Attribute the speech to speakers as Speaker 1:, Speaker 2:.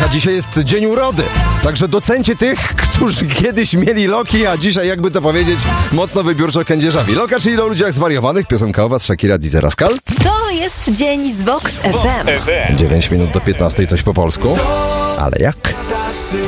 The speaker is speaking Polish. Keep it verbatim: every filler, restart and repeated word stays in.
Speaker 1: A dzisiaj jest dzień urody. Także docencie tych, którzy kiedyś mieli Loki, a dzisiaj, jakby to powiedzieć, mocno wybiórczo kędzierzawi. Loka, czyli o ludziach zwariowanych. Piosenkowa z Shakira, Dizzy Rascal.
Speaker 2: To jest dzień z Vox F M.
Speaker 1: dziewięć minut do piętnastej, coś po polsku. Ale jak?